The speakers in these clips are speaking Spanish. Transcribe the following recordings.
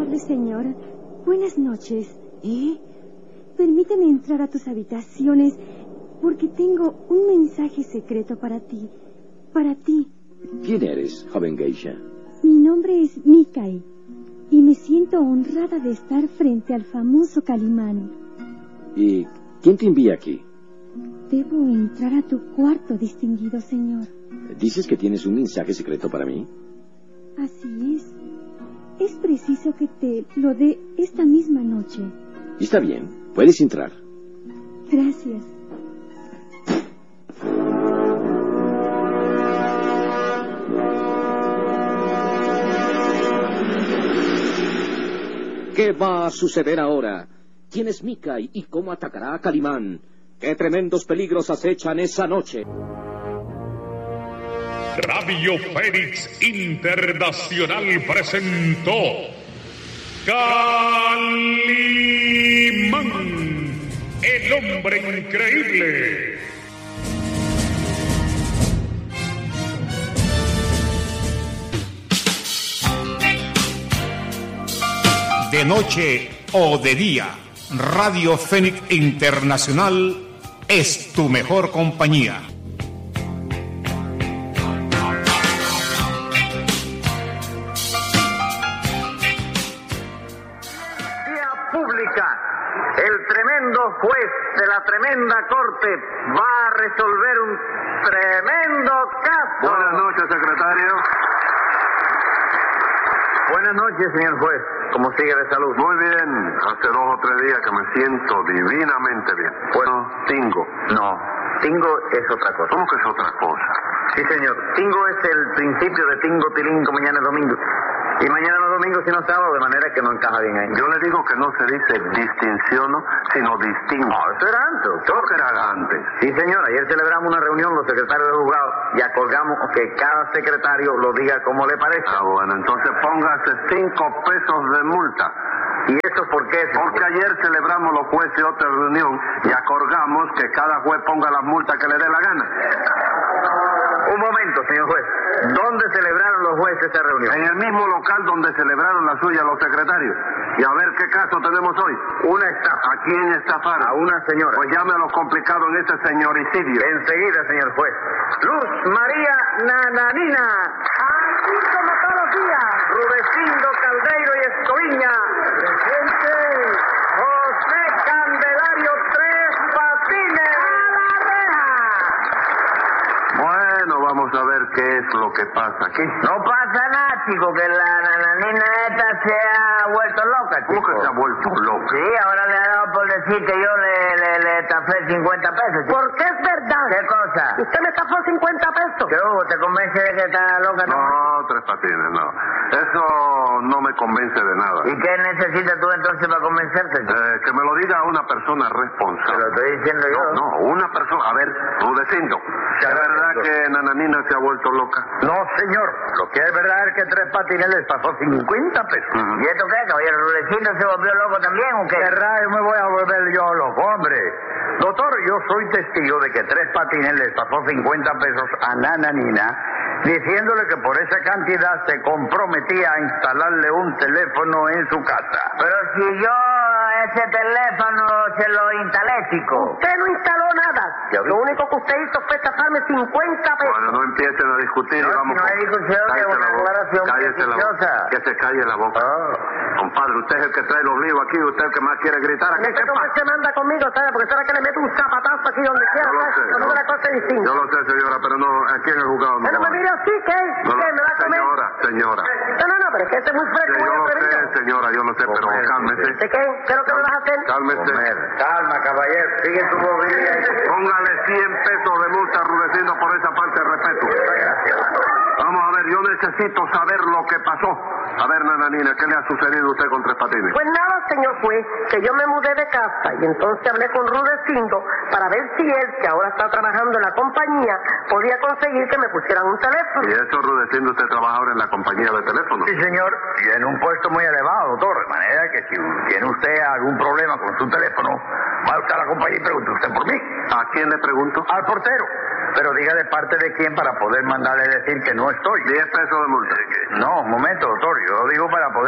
amable señor. Buenas noches. ¿Y? Permíteme entrar a tus habitaciones porque tengo un mensaje secreto para ti. Para ti. ¿Quién eres, joven geisha? Mi nombre es Mikai y me siento honrada de estar frente al famoso Calimán. ¿Y quién te envía aquí? Debo entrar a tu cuarto, distinguido señor. ¿Dices que tienes un mensaje secreto para mí? Así es. Es preciso que te lo dé esta misma noche. Está bien, puedes entrar. Gracias. ¿Qué va a suceder ahora? ¿Quién es Mikai y cómo atacará a Calimán? ¿Qué tremendos peligros acechan esa noche? Radio Fénix Internacional presentó Calimán, el hombre increíble. De noche o de día, Radio Fénix Internacional es tu mejor compañía. Vía pública, el tremendo juez de la tremenda corte va a resolver un tremendo caso. Buenas noches, secretario. Buenas noches, señor juez. ¿Cómo sigue de salud? Muy bien. Hace 2 o 3 días que me siento divinamente bien. Bueno, Tingo. no, Tingo es otra cosa. ¿Cómo que es otra cosa? Sí, señor. Tingo es el principio de Tingo Tilingo, mañana es domingo. Y mañana no es domingo, sino sábado, de manera que no encaja bien ahí. Yo le digo que no se dice distinciono, sino distingo. No, eso era antes. ¿Cómo que era antes? Sí, señor. Ayer celebramos una reunión los secretarios de juzgado y acordamos que cada secretario lo diga como le parece. Ah, bueno, entonces póngase 5 pesos de multa. ¿Y eso por qué? Porque ayer celebramos los jueces otra reunión y acordamos que cada juez ponga las multas que le dé la gana. Un momento, señor juez. ¿Dónde celebraron los jueces esa reunión? En el mismo local donde celebraron la suya los secretarios. Y a ver qué caso tenemos hoy. Una estafa. ¿A quién estafaron? A una señora. Pues llame a lo complicado en ese señoricidio. Enseguida, señor juez. Luz María Nananina. Así como todos los días. Rudecindo Caldeiro y Escoviña. Presente. José Candelario Tres Patines. ¡A la reja! Bueno, vamos a ver qué es lo que pasa aquí. No pasa nada, chico, que la nananina esta se ha vuelto loca, chico. ¿Cómo que se ha vuelto loca? Sí, ahora le ha dado por decir que yo le estafé 50 pesos, chico. ¿Por qué es verdad? ¿Qué cosa? ¿Usted me estafó 50 pesos? ¿Qué hubo? ¿Te convence de que está loca? No, Tres Patines, no. Eso no me convence de nada. ¿Y qué necesitas tú entonces para convencerte, chico? Que me lo diga una persona Te responsable. lo estoy diciendo yo. No, una persona. A ver, Rudecindo, ¿es verdad que Nananina se ha vuelto loca? No, señor. Lo que es verdad es que Tres Patines les pasó 50 pesos. ¿Y esto qué, caballero? ¿Rudecindo se volvió loco también o qué? ¿Qué rayo me voy a volver yo loco, hombre? Doctor, yo soy testigo de que Tres Patines les pasó 50 pesos a Nananina, diciéndole que por esa cantidad se comprometía a instalarle un teléfono en su casa. Pero si yo ese teléfono se lo instalé, chico. Usted no instaló nada. Lo único que usted hizo fue estafarme 50 pesos. Bueno, no empiecen a discutir. No, y vamos si no hay discusión, cállese es una la boca. aclaración Cállese la boca. beneficiosa. Que se calle la boca. Compadre, usted es el que trae los líos aquí, usted es el que más quiere gritar. Aquí, Usted ¿qué no pasa? se manda conmigo, ¿sabe? Porque sabe que le meto un zapatazo aquí donde quiera. Yo lo ¿sabe? sé. Conmigo la cosa es distinta. Yo lo sé, señora, pero no, aquí en el juzgado no. Pero lo me hay. mire así, ¿qué? No, ¿Qué? ¿Me va a comer? señora. No, pero es que este es muy fresco, Sí, muy yo lo atrevido. sé, señora, yo lo sé, pero Comer, cálmese. ¿De qué? ¿Qué es lo que me vas a hacer? Cálmese. Calma, caballero. Sigue tu bobilla. Póngale 100 pesos de multa, Rudecindo, por esa falta de respeto. Vamos a ver, yo necesito saber lo que pasó. A ver, Nananina, ¿qué le ha sucedido a usted con Tres Patines? Pues nada, señor juez, que yo me mudé de casa y entonces hablé con Rudecindo para ver si él, que ahora está trabajando en la compañía, podía conseguir que me pusieran un teléfono. Y eso, Rudecindo, usted trabaja ahora en la compañía de teléfono. Sí, señor, y en un puesto muy elevado, doctor, de manera que si tiene usted algún problema con su teléfono, va usted a la compañía y pregunte usted por mí. ¿A quién le pregunto? Al portero. Pero diga de parte de quién para poder mandarle decir que no estoy. 10 pesos de multa. No, un momento, doctor, yo lo digo para poder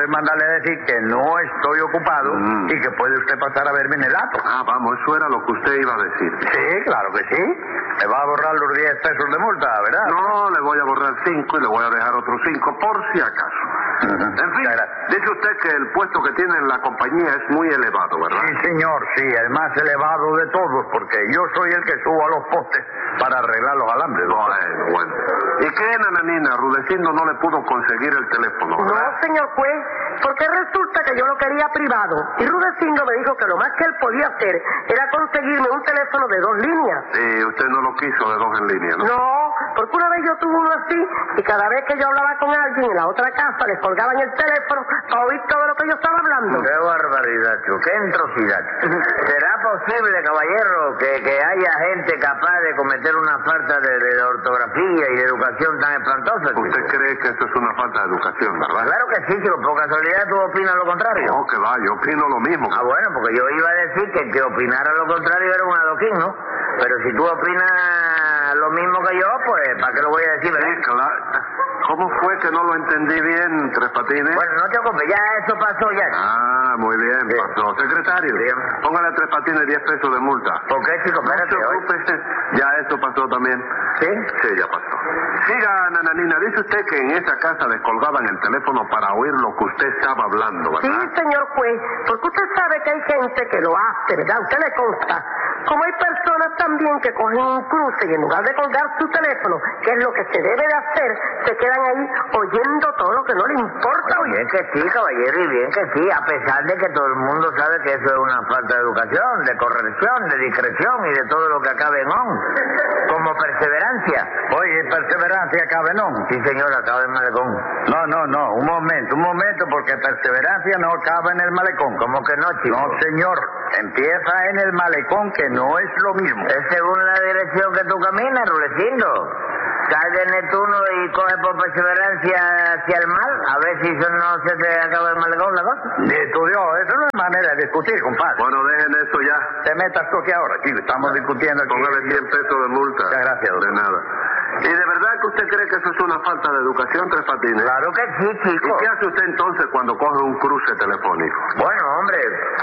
puede mandarle a decir que no estoy ocupado y que puede usted pasar a verme en el acto. Ah, vamos, eso era lo que usted iba a decir. Sí, claro que sí. Me va a borrar los 10 pesos de multa, ¿verdad? No, le voy a borrar 5 y le voy a dejar otros 5 por si acaso. En fin, dice usted que el puesto que tiene en la compañía es muy elevado, ¿verdad? Sí, señor, sí, el más elevado de todos, porque yo soy el que subo a los postes para arreglar los alambres. Bueno. ¿Y qué, Nananina? Rudecindo no le pudo conseguir el teléfono, ¿verdad? No, señor juez, porque resulta que yo lo quería privado. Y Rudecindo me dijo que lo más que él podía hacer era conseguirme un teléfono de 2 líneas. Y usted no lo quiso de 2 en línea, ¿no? No, porque una vez yo tuve uno así, y cada vez que yo hablaba con alguien en la otra casa, les colgaban el teléfono para oír todo lo que yo estaba hablando. ¡Qué barbaridad, qué entrosidad! ¿Será posible, caballero, que haya gente capaz de cometer una falta de ortografía y de educación tan espantosa? ¿Usted cree que esto es una falta de educación, verdad? Claro que sí, chico. Por casualidad tú opinas lo contrario. No, que va, yo opino lo mismo. Ah, bueno, porque yo iba a decir que el que opinara lo contrario era un adoquín, ¿no? Pero si tú opinas lo mismo que yo, pues, ¿para qué lo voy a decir, verdad? Sí, claro. ¿Cómo fue que no lo entendí bien, Tres Patines? Bueno, no te preocupes, ya eso pasó ya. Ah, muy bien, pasó. Secretario, póngale a Tres Patines 10 pesos de multa. ¿Por qué, chico? No se preocupe, ya eso pasó también. ¿Sí? Sí, ya pasó. Siga, Nananina, dice usted que en esa casa descolgaban el teléfono para oír lo que usted estaba hablando, ¿verdad? Sí, señor juez, porque usted sabe que hay gente que lo hace, ¿verdad? Usted le consta. Como hay personas también que cogen un cruce y en lugar de colgar su teléfono, que es lo que se debe de hacer, se quedan ahí oyendo todo lo que no le importa. Bueno, bien que sí, caballero, y bien que sí, a pesar de que todo el mundo sabe que eso es una falta de educación, de corrección, de discreción y de todo lo que acabe en on, como perseverancia. Oye, perseverancia cabe en on. Sí, señor, acaba en malecón. No, un momento, porque perseverancia no acaba en el malecón. ¿Cómo que no, chico? No, señor, empieza en el malecón, que no es lo mismo. Es según la dirección que tú caminas, Rulecindo. Sal de Neptuno y coge por perseverancia hacia el mal, a ver si eso no se te acaba el malecón, la cosa. Estudió, eso no es manera de discutir, compadre. Bueno, dejen eso ya. Te metas tú aquí ahora, chico, estamos discutiendo aquí. Póngale 100 pesos de multa. Muchas gracias, doctor. De nada. ¿Y de verdad que usted cree que eso es una falta de educación, Tres Patines? Claro que sí, chico. ¿Y qué hace usted entonces cuando coge un cruce telefónico? Bueno, hombre,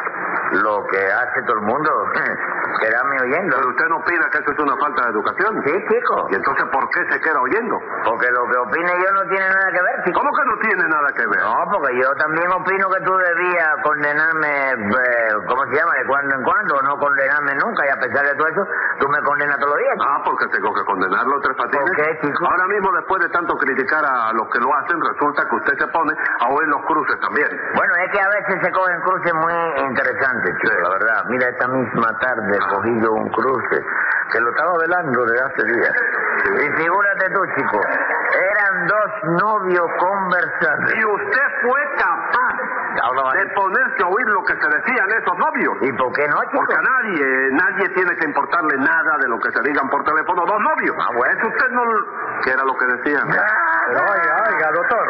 lo que hace todo el mundo, quedarme oyendo. Pero usted no opina que eso es una falta de educación. Sí, chico. ¿Y entonces por qué se queda oyendo? Porque lo que opine yo no tiene nada que ver, chico. ¿Cómo que no tiene nada que ver? No, porque yo también opino que tú debías condenarme, ¿cómo se llama? De cuando en cuando, o no condenarme nunca, y a pesar de todo eso, tú me condenas todos los días, chico. Ah, porque tengo que condenarlo, Tres Patines. ¿Por qué, chico? Ahora mismo, después de tanto criticar a los que lo hacen, resulta que usted se pone a oír los cruces también. Bueno, es que a veces se cogen cruces muy interesantes, chico, la verdad. Mira, esta misma tarde he cogido un cruce que lo estaba velando desde hace días. Y figúrate tú, chico, eran 2 novios conversando. Y usted fue capaz de ponerse a oír lo que se decían esos novios. ¿Y por qué no, chico? Porque a nadie tiene que importarle nada de lo que se digan por teléfono 2 novios. Ah, bueno. Eso usted no... ¿Qué era lo que decían? Pero oiga, doctor.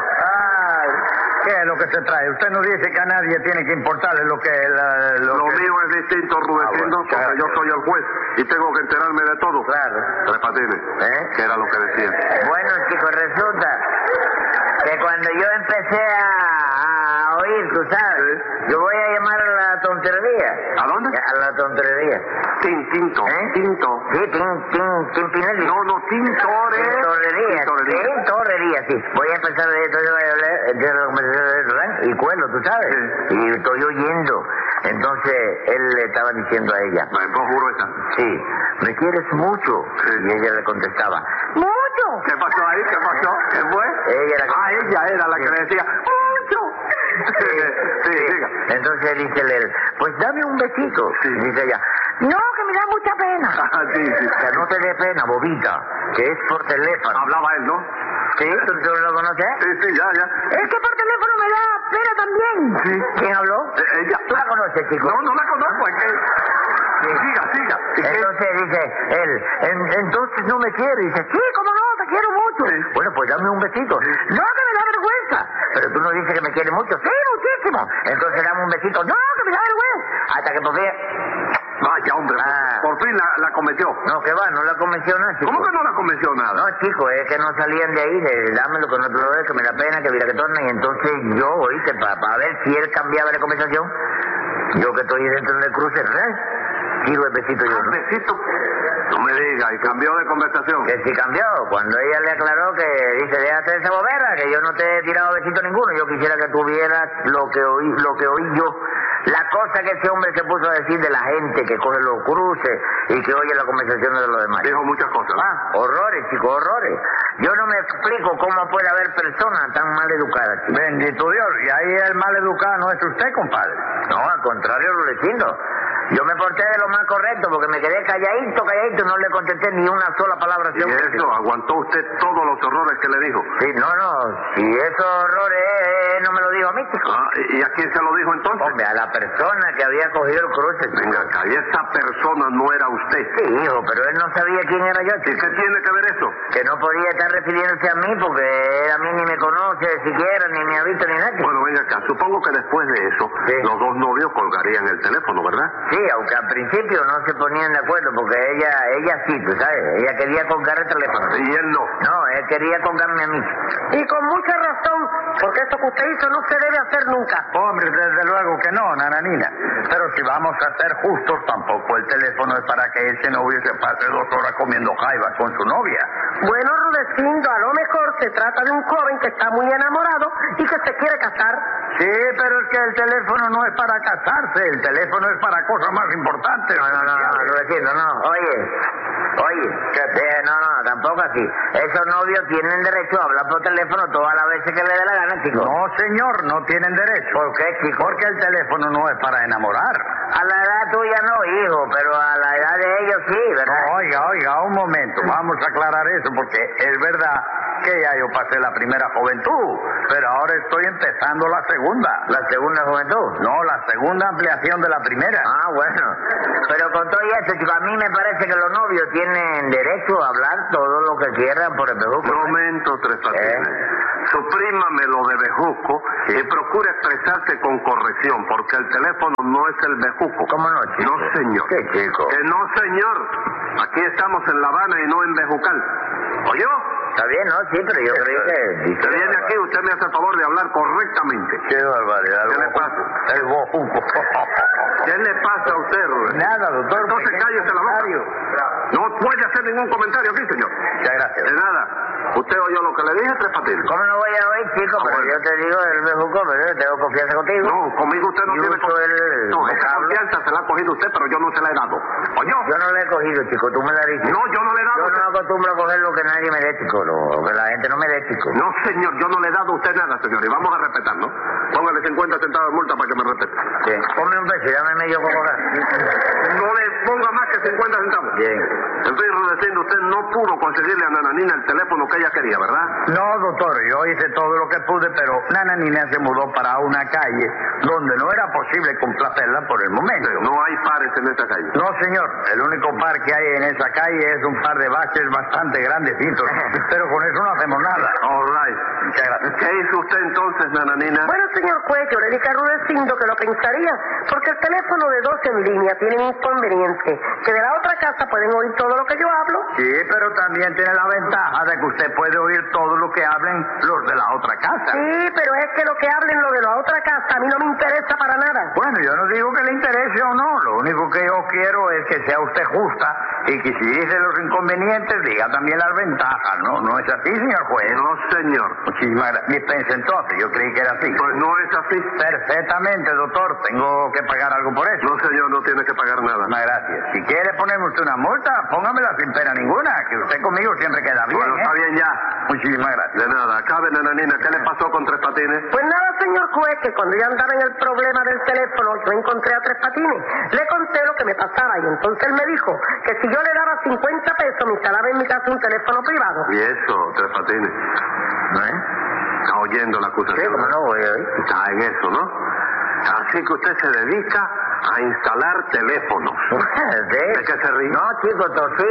¿Qué es lo que se trae? Usted nos dice que a nadie tiene que importarle lo que... Lo mío es distinto, Rudecindo, bueno, porque yo soy el juez y tengo que enterarme de todo. Claro. Tres Patines. ¿Qué era lo que decían? Bueno, chicos, resulta que cuando yo empecé a oír, tú sabes, yo voy a llamar a la tontería. ¿A dónde? A la tontería. Tinto. Tinto. Sí, Tintinelli. No, Tintore. Tintorería, sí. Voy a empezar de esto, yo voy a hablar de la conversación de esto, ¿eh? Y cuelo, tú sabes. Sí. Y estoy oyendo. Entonces, él le estaba diciendo a ella. En voz gruesa. Sí, ¿me quieres mucho? Sí. Y ella le contestaba, ¡mucho! ¿Qué pasó ahí? ¿Qué pasó? ¿Qué fue? Ella era la que le decía, ¡mucho! Sí, diga. Entonces dice él, pues dame un besito. Sí. Y dice ella, no, que me da mucha pena. Sí. Que no te dé pena, bobita, que es por teléfono. Hablaba él, ¿no? ¿Sí? ¿Tú lo conoces? Sí, ya. Es que por teléfono me da pena también. Sí. ¿Quién habló? Ella. ¿Tú la conoces, chico? No la conozco, es que... Siga. Entonces dice él, entonces no me quiere. Dice, sí, cómo no, te quiero mucho. Sí. Bueno, pues dame un besito. No, que me da vergüenza. Pero tú no dices que me quiere mucho. Sí, muchísimo. Entonces dame un besito. No, que me da vergüenza. Hasta que por fin Vaya, hombre, por fin la convenció. No, que va, no la convenció nada, chico. ¿Cómo que no la convenció nada? No, chico, es que no salían de ahí, de dámelo que no te lo des, que me da pena, que mira que torna, y entonces yo, oíste, para ver si él cambiaba de conversación, yo que estoy dentro del cruce, tiro el besito yo, ¿no? ¿Besito? No me diga, y cambió de conversación. Que sí cambió, cuando ella le aclaró que dice, déjate de esa bobera, que yo no te he tirado besito ninguno, yo quisiera que tuvieras lo que oí yo. La cosa que ese hombre se puso a decir de la gente que coge los cruces y que oye las conversaciones de los demás. Dijo muchas cosas. Horrores, chicos, horrores. Yo no me explico cómo puede haber personas tan mal educadas, chicos. Bendito Dios, y ahí el mal educado no es usted, compadre. No, al contrario, Rudecindo. Yo me porté de lo más correcto porque me quedé calladito, no le contesté ni una sola palabra. ¿Y eso? ¿Aguantó usted todos los horrores que le dijo? Sí, no, si esos horrores no me lo dijo a mí, chico. ¿Y a quién se lo dijo entonces? Hombre, a la persona que había cogido el cruce. Venga acá, y esa persona no era usted. Sí, hijo, pero él no sabía quién era yo, chico. ¿Y qué tiene que ver eso? Que no podía estar refiriéndose a mí porque él a mí ni me conoce siquiera, ni me ha visto ni nada. Bueno, venga acá, supongo que después de eso, los dos novios colgarían el teléfono, ¿verdad? Sí, aunque al principio no se ponían de acuerdo porque ella sí, tú sabes, ella quería colgar el teléfono. Y él no. No, él quería colgarme a mí. Y con mucha razón, porque eso que usted hizo no se debe hacer nunca. Hombre, desde luego que no, nananina. Pero si vamos a ser justos, tampoco el teléfono es para que ese novio se pase 2 horas comiendo jaivas con su novia. Bueno, Rudecindo, a lo mejor se trata de un joven que está muy enamorado y que se quiere casar. Sí, pero es que el teléfono no es para casarse, el teléfono es para cosas más importantes. No, Rudecindo, no. Oye, no, tampoco así. Esos novios tienen derecho a hablar por teléfono todas las veces que le dé la gana, chico. No, señor, no tienen derecho. ¿Por qué, chico? Porque el teléfono no es para enamorar. A la edad tuya no, hijo, pero a la edad de ellos sí, ¿verdad? No, oiga, un momento, vamos a aclarar eso, porque es verdad que ya yo pasé la primera juventud, pero ahora estoy empezando la segunda. ¿La segunda juventud? No, la segunda ampliación de la primera. Ah, bueno. Pero con todo esto, chico, a mí me parece que los novios tienen derecho a hablar todo lo que quieran por el bejuco. Momento, Tres Patines. Suprímame lo de bejuco y procure expresarse con corrección, porque el teléfono no es el bejuco. ¿Cómo no, chico? No, señor. ¿Qué, chico? Que no, señor. Aquí estamos en La Habana y no en Bejucal. ¿Oyó? Está bien, ¿no? Sí, pero yo creo que... Usted viene aquí, usted me hace el favor de hablar correctamente. Qué barbaridad. ¿Qué le pasa? El bejuco. ¿Qué le pasa a usted, Rubén? Nada, doctor. Entonces cállese la boca. No puede hacer ningún comentario aquí, señor. Muchas gracias. De nada. ¿Usted oyó lo que le dije, Tres Patines? ¿Cómo no voy a oír, chico? Pero yo te digo el bejuco, pero yo tengo confianza contigo. No, conmigo usted no tiene confianza. No, esa vocablo. confianza se la ha cogido usted, pero yo no se la he dado. ¿Oyó? Yo no le he cogido, chico, tú me la dices. No, yo no le he dado. Yo no acostumbro a coger lo que nadie me dé, chico, lo que la gente no me dé, chico. No, señor, yo no le he dado a usted nada, señor, y vamos a respetar, ¿no? Póngale 50 centavos de multa para que me respete. Bien, ponme un peso y dame medio coca. No le ponga más que 50 centavos. Bien. En fin, Rudecindo, usted no pudo conseguirle a Nananina el teléfono que ella quería, ¿verdad? No, doctor, yo hice todo lo que pude, pero Nananina se mudó para una calle donde no era posible complacerla por el momento. No hay pares en esa calle. No, señor, el único par que hay en esa calle es un par de baches bastante grandecitos, pero con eso no hacemos nada. All right. Muchas gracias. ¿Qué hizo usted entonces, Nananina? Bueno, señor juez, yo le dije a Rudecindo que lo pensaría, porque el teléfono de dos en línea tiene un inconveniente, que de la otra casa pueden oír todo lo que yo hablo. Sí, pero también tiene la ventaja de que usted puede oír todo lo que hablen los de la otra casa. Sí, pero es que lo que hablen los de la otra casa a mí no me interesa para nada. Bueno, yo no digo que le interese o no, lo único que yo quiero es que sea usted justa y que si dice los inconvenientes diga también las ventajas, ¿no? ¿No es así, señor juez? No, señor. Muchísimas gracias. Dispense entonces, yo creí que era así. Pues no es así. Perfectamente, doctor. ¿Tengo que pagar algo por eso? No, señor, no tiene que pagar nada. Muchas gracias. Si quiere ponerme usted una multa, póngamela sin pena ninguna, que usted conmigo siempre queda bien, Bueno, está bien ya. Muchísimas gracias. De nada. Acabe, Nananina. ¿Qué le pasó con Tres Patines? Pues nada, señor juez, que cuando yo andaba en el problema del teléfono, yo encontré a Tres Patines. Le conté lo que me pasaba y entonces él me dijo que si yo le daba 50 pesos me instalaba en mi casa un teléfono privado. ¿Y eso, Tres Patines? ¿Está oyendo la acusación? Sí, como no voy a oír. Está en eso, ¿no? Así que usted se dedica a instalar teléfonos. ¿De qué se ríe? No, chico, tosí.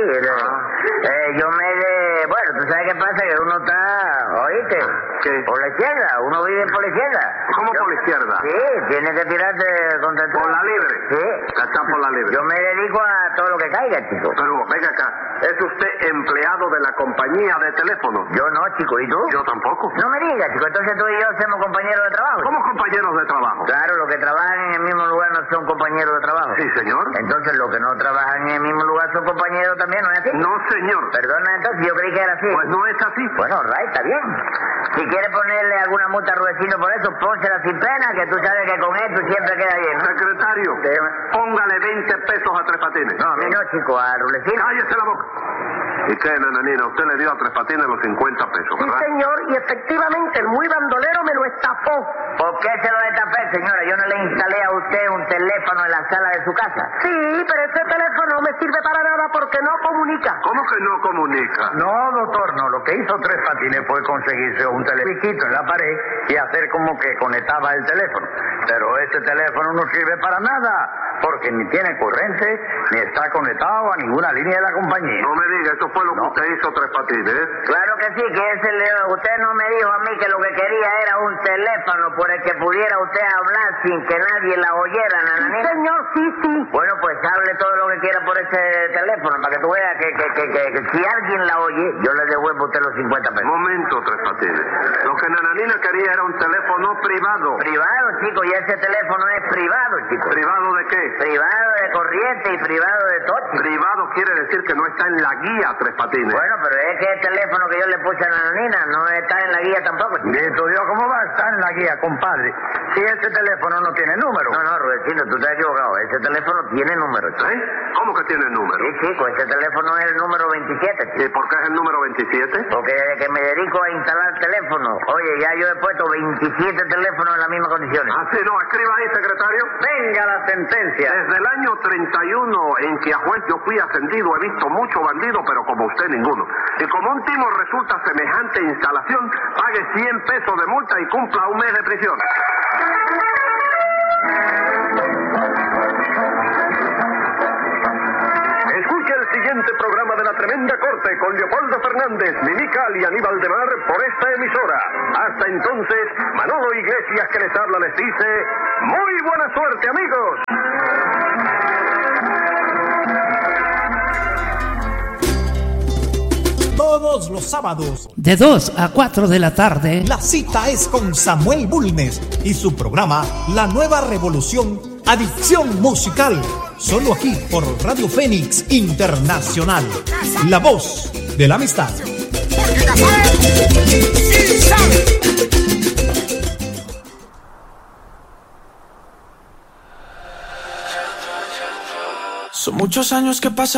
Yo bueno, ¿tú sabes qué pasa? Que uno está, ¿oíste? ¿Qué? Por la izquierda, uno vive por la izquierda. ¿Cómo por la izquierda? Sí, tiene que tirarse contra el... ¿Por la libre? Sí. Está por la libre. Yo me dedico a todo lo que caiga, chico. Pero, venga acá, ¿es usted empleado de la compañía de teléfonos? Yo no, chico, ¿y tú? Yo tampoco. No me digas, chico, entonces tú y yo somos compañeros de trabajo. ¿Cómo compañeros de trabajo? Claro, los que trabajan en el mismo lugar no son compañeros de trabajo. Sí, señor. Entonces los que no trabajan en el mismo lugar son compañeros también, ¿no es así? No, señor. Perdona, entonces yo creí que era así. Pues no es así. Bueno, right, está bien. Si quiere ponerle alguna multa a Rudecindo por eso, pónsela sin pena, que tú sabes que con esto siempre queda bien, ¿no? Secretario, póngale 20 pesos a Tres Patines. No, a mí no, chico, a Rudecindo. Cállese la boca. ¿Y qué, nananina? Usted le dio a Tres Patines los 50 pesos, Sí, ¿verdad? señor, y efectivamente el muy bandolero me lo estafó. ¿Por qué se lo destapé, señora? Yo no le instalé a usted un teléfono en la sala de su casa. Sí, pero ese teléfono no me sirve para nada porque no comunica. ¿Cómo que no comunica? No, doctor, no. Lo que hizo Tres Patines fue conseguirse un televisito en la pared y hacer como que conectaba el teléfono. Pero ese teléfono no sirve para nada, porque ni tiene corriente, ni está conectado a ninguna línea de la compañía. No me diga, eso fue lo que usted hizo, Tres Patines. Claro que sí, que usted no me dijo a mí que lo que quería era un teléfono por el que pudiera usted hablar sin que nadie la oyera, nananina. Señor, sí. Bueno, pues hable todo lo que quiera por ese teléfono, para que tú veas que si alguien la oye, yo le devuelvo a usted los 50 pesos. Momento, Tres Patines. Lo que nananina quería era un teléfono privado. Privado, chico, y ese teléfono es privado, chico. ¿Privado de qué? Privado de corriente y privado de todo. Privado quiere decir que no está en la guía, Tres Patines. Bueno, pero es que el teléfono que yo le puse a Nananina no está en la guía tampoco, chico. ¿Y estudió cómo va a estar en la guía, compadre? Si ese teléfono no tiene número. No, Rudecindo, tú estás equivocado. Ese teléfono tiene número, chico. ¿Cómo que tiene número? Sí, chico, ese teléfono es el número 27, chico. ¿Y por qué es el número 27? Porque desde que me dedico a instalar teléfonos, oye, ya yo he puesto 27 teléfonos en las mismas condiciones. Ah, sí, no, escriba ahí, secretario. Venga la sentencia. Desde el año 31 en que a juez yo fui ascendido, he visto mucho bandido, pero como usted ninguno. Y como un timo resulta semejante instalación, pague 100 pesos de multa y cumpla un mes de prisión. Escuche el siguiente programa de La Tremenda Corte con Leopoldo Fernández, Mimical y Aníbal de Mar por esta emisora. Hasta entonces, Manolo Iglesias que les habla les dice, ¡muy buena suerte, amigos! Todos los sábados, de 2 a 4 de la tarde, la cita es con Samuel Bulnes y su programa La Nueva Revolución, Adicción Musical. Solo aquí por Radio Fénix Internacional. La voz de la amistad. Porque Café sí sabe. Son muchos años que pasan.